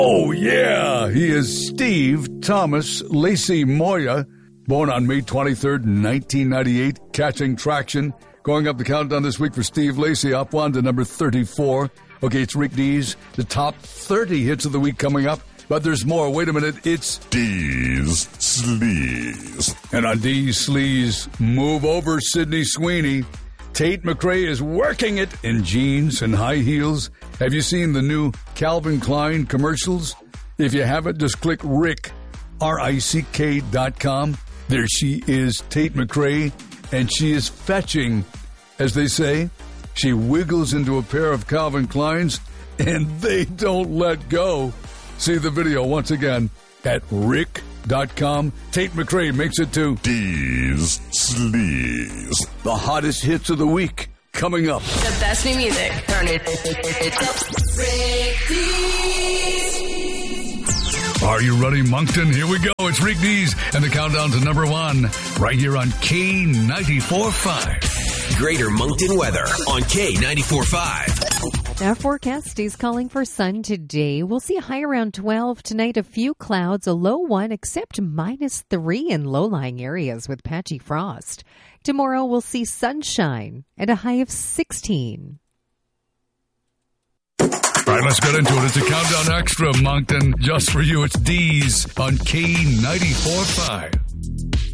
Oh, yeah, he is Steve Thomas Lacey Moya, born on May 23rd, 1998, catching traction. Going up the countdown this week for Steve Lacey, up one to number 34. Okay, it's Rick Dees, the top 30 hits of the week coming up. But there's more. Wait a minute. It's Dees Sleaze. And on Dees Sleaze, move over Sydney Sweeney. Tate McRae is working it in jeans and high heels. Have you seen the new Calvin Klein commercials? If you haven't, just click Rick, RICK.com. There she is, Tate McRae, and she is fetching, as they say. She wiggles into a pair of Calvin Kleins, and they don't let go. See the video once again at rick.com. Tate McRae makes it to Dees Sleaze. the hottest hits of the week coming up. The best new music. Turn it up. Rick Dees. Are you ready, Moncton? Here we go. It's Rick Dees and the countdown to number one right here on K94.5. Greater Moncton weather on K94.5. Our forecast is calling for sun today. We'll see a high around 12 tonight, a few clouds, a low 1 except -3 in low-lying areas with patchy frost. Tomorrow we'll see sunshine and a high of 16. All right, let's get into it. It's a countdown extra, Moncton. Just for you, it's Dees on K94.5.